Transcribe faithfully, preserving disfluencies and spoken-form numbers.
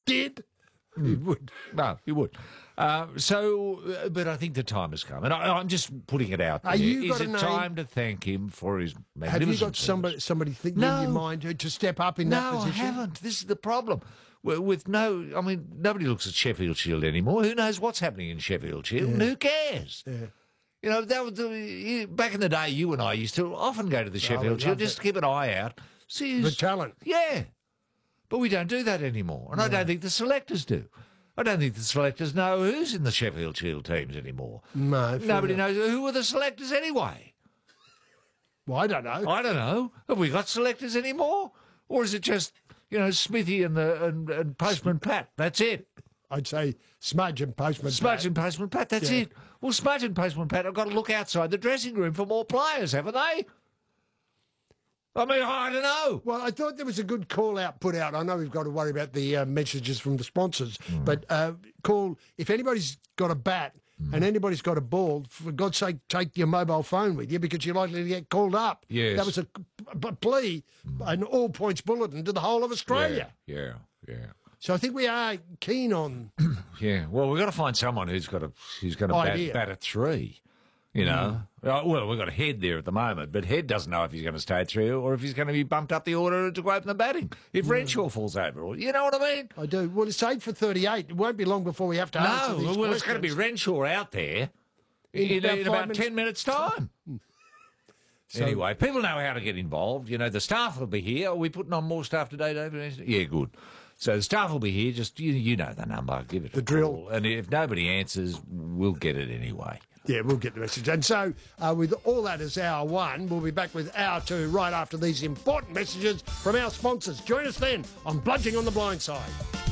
did. Mm. He would. No, he would. Uh, so, uh, but I think the time has come, and I, I'm just putting it out there. Are you Is got a it name? time to thank him for his Have magnificent you got service? somebody somebody thinking No. in your mind to, to step up in No, that I position? haven't. This is the problem. With with no, I mean, nobody looks at Sheffield Shield anymore. Who knows what's happening in Sheffield Shield? And who cares? Yeah. You know, that was the, you, back in the day, you and I used to often go to the Sheffield we Shield loved just it. to keep an eye out. See The who's, talent. yeah. But we don't do that anymore. And I don't think the selectors do. I don't think the selectors know who's in the Sheffield Shield teams anymore. No, fair Nobody enough. knows who are the selectors anyway. Well, I don't know. I don't know. Have we got selectors anymore? Or is it just, you know, Smithy and the and, and Postman Pat? That's it. I'd say Smudge and Postman Smudge Pat. and Postman Pat, that's Yeah. it. Well, Smudge and Postman Pat have got to look outside the dressing room for more players, haven't they? I mean, I don't know. Well, I thought there was a good call out put out. I know we've got to worry about the uh, messages from the sponsors, Mm. but uh, call if anybody's got a bat Mm. and anybody's got a ball, for God's sake, take your mobile phone with you because you're likely to get called up. Yes. That was a, a plea, an all points bulletin to the whole of Australia. Yeah, yeah, yeah. So I think we are keen on. Yeah, well, we've got to find someone who's got a who's going to bat, Idea. bat at three. You know, Uh, well, we've got a Head there at the moment, but Head doesn't know if he's going to stay at three or if he's going to be bumped up the order to go open the batting. If Renshaw falls over, or you know what I mean? I do. Well, it's eight for thirty-eight. It won't be long before we have to answer No, these well, it's going to be questions. Renshaw out there in, In in about about, five minutes. ten minutes' time. So- Anyway, people know how to get involved. You know, the staff will be here. Are we putting on more staff today, David? Yeah, good. So the staff will be here. Just you, you know the number. Give it The a drill. call. And if nobody answers, we'll get it anyway. Yeah, we'll get the message. And so, uh, with all that as hour one, we'll be back with hour two right after these important messages from our sponsors. Join us then on Bludging on the Blind Side.